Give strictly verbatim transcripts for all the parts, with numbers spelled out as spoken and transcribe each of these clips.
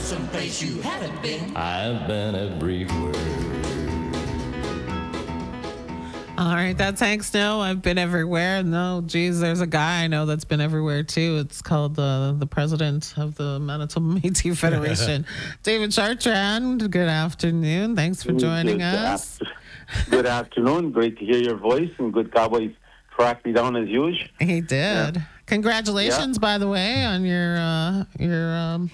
someplace you haven't been. I've been everywhere. All right, that's Hank Snow. I've been everywhere. No, geez, there's a guy I know that's been everywhere too. It's called uh, the president of the Manitoba Métis Federation, David Chartrand. Good afternoon. Thanks for joining good us. After, good afternoon. Great to hear your voice, and good Cowboys tracked me down as usual. He did. Yeah. Congratulations, Yeah. by the way, on your uh, your um,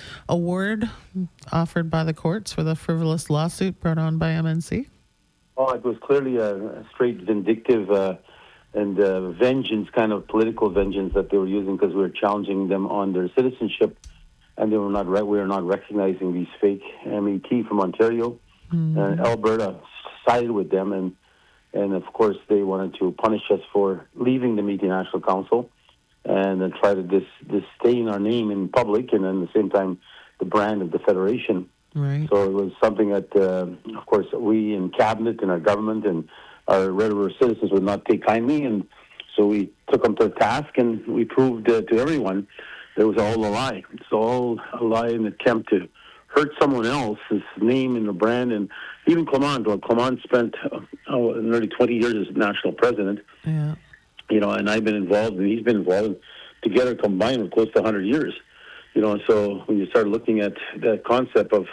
award offered by the courts for the frivolous lawsuit brought on by M N C. Oh, it was clearly a, a straight vindictive uh, and uh, vengeance, kind of political vengeance that they were using, because we were challenging them on their citizenship, and they were not re- we were not recognizing these fake M E T from Ontario. Mm-hmm. And Alberta sided with them, and and of course they wanted to punish us for leaving the Métis National Council, and then try to dis- disdain our name in public, and then at the same time the brand of the federation. Right. So it was something that, uh, of course, we in cabinet and our government and our regular citizens would not take kindly, and so we took them to task, and we proved uh, to everyone that it was all a lie. It's all a lie, in an attempt to hurt someone else's name and the brand, and even Clement. Well, Clement spent uh, oh, nearly twenty years as national president. Yeah. You know, and I've been involved, and he's been involved. Together combined, with close to one hundred years. You know, so when you start looking at that concept of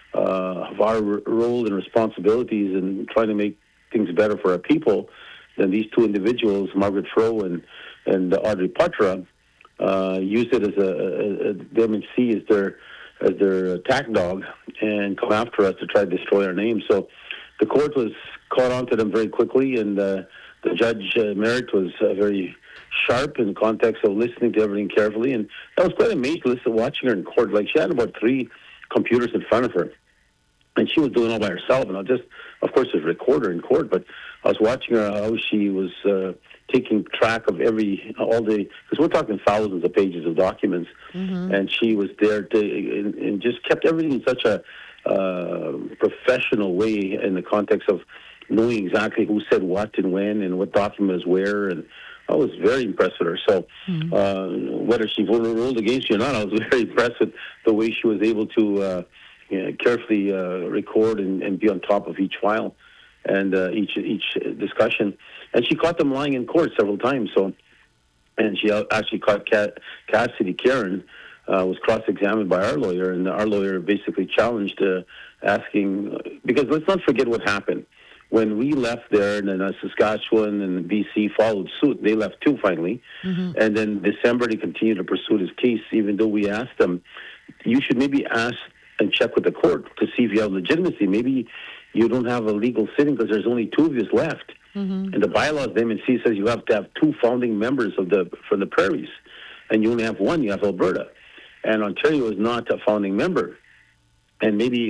uh, of our r- role and responsibilities and trying to make things better for our people, then these two individuals, Margaret Fro and and Audrey Patra, uh, use it as a, a, a the M N C as their as their attack dog and come after us to try to destroy our name. So the court was caught on to them very quickly, and uh, the judge uh, Merritt was uh, very sharp in the context of listening to everything carefully, and that was quite amazing to listen, watching her in court. Like, she had about three computers in front of her, and she was doing it all by herself. And I just, of course, there's a recorder in court, but I was watching her how she was uh, taking track of every all the, because we're talking thousands of pages of documents, mm-hmm. and she was there to and, and just kept everything in such a uh, professional way in the context of knowing exactly who said what and when and what document is where. And I was very impressed with her. So mm-hmm. uh, whether she ruled against you or not, I was very impressed with the way she was able to uh, you know, carefully uh, record and, and be on top of each file and uh, each each discussion. And she caught them lying in court several times. So, and she actually caught Cat, Cassidy Karen uh, was cross-examined by our lawyer, and our lawyer basically challenged, uh, asking, because let's not forget what happened. When we left there, and then uh, Saskatchewan and B C followed suit, they left too, finally. Mm-hmm. And then December, they continued to pursue this case, even though we asked them, you should maybe ask and check with the court to see if you have legitimacy. Maybe you don't have a legal sitting because there's only two of you left. Mm-hmm. And the bylaws, the M N C says you have to have two founding members of the from the prairies, and you only have one. You have Alberta, and Ontario is not a founding member. And maybe